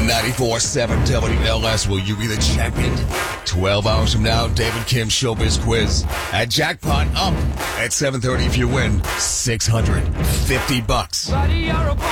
94.7 WLS. Will you be the champion? 12 hours from now, David Kim Showbiz Quiz. At Jackpot up at 7:30 if you win $650.